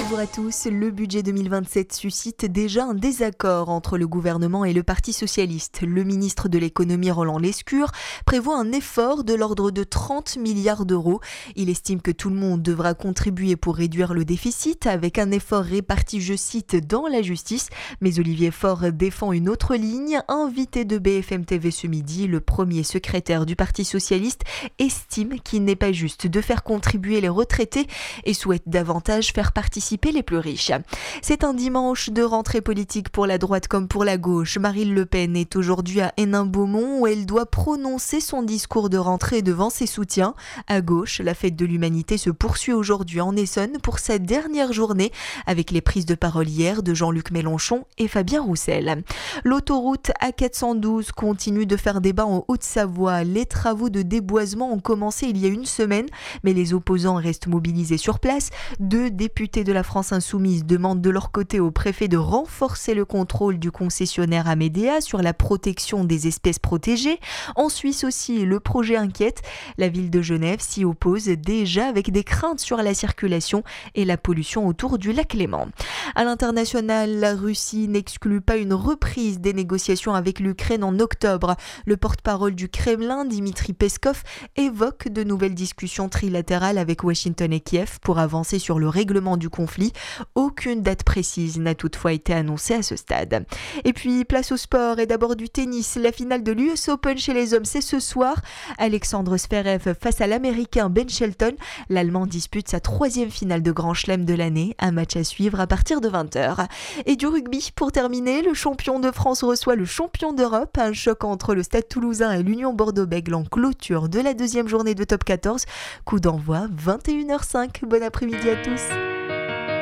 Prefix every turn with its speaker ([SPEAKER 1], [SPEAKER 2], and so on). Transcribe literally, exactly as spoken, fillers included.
[SPEAKER 1] Bonjour à tous. Le budget deux mille vingt-sept suscite déjà un désaccord entre le gouvernement et le Parti socialiste. Le ministre de l'économie Roland Lescure prévoit un effort de l'ordre de trente milliards d'euros. Il estime que tout le monde devra contribuer pour réduire le déficit avec un effort réparti, je cite, dans la justice. Mais Olivier Faure défend une autre ligne. Invité de B F M T V ce midi, le premier secrétaire du Parti socialiste estime qu'il n'est pas juste de faire contribuer les retraités et souhaite davantage faire participer les plus riches. C'est un dimanche de rentrée politique pour la droite comme pour la gauche. Marine Le Pen est aujourd'hui à Hénin-Beaumont où elle doit prononcer son discours de rentrée devant ses soutiens. À gauche, la fête de l'humanité se poursuit aujourd'hui en Essonne pour sa dernière journée avec les prises de parole hier de Jean-Luc Mélenchon et Fabien Roussel. L'autoroute A quatre cent douze continue de faire débat en Haute-Savoie. Les travaux de déboisement ont commencé il y a une semaine, mais les opposants restent mobilisés sur place. Deux députés de la France Insoumise demandent de leur côté au préfet de renforcer le contrôle du concessionnaire Amédéa sur la protection des espèces protégées. En Suisse aussi, le projet inquiète. La ville de Genève s'y oppose déjà avec des craintes sur la circulation et la pollution autour du lac Léman. À l'international, la Russie n'exclut pas une reprise des négociations avec l'Ukraine en octobre. Le porte-parole du Kremlin, Dmitri Peskov, évoque de nouvelles discussions trilatérales avec Washington et Kiev pour avancer sur le règlement du conflit. Aucune date précise n'a toutefois été annoncée à ce stade. Et puis, place au sport et d'abord du tennis. La finale de l'U S Open chez les hommes, c'est ce soir. Alexandre Zverev face à l'Américain Ben Shelton. L'Allemand dispute sa troisième finale de Grand Chelem de l'année. Un match à suivre à partir de vingt heures. Et du rugby, pour terminer, le champion de France reçoit le champion d'Europe. Un choc entre le Stade Toulousain et l'Union Bordeaux-Bègles en clôture de la deuxième journée de Top quatorze. Coup d'envoi vingt et une heures cinq. Bon après-midi à tous.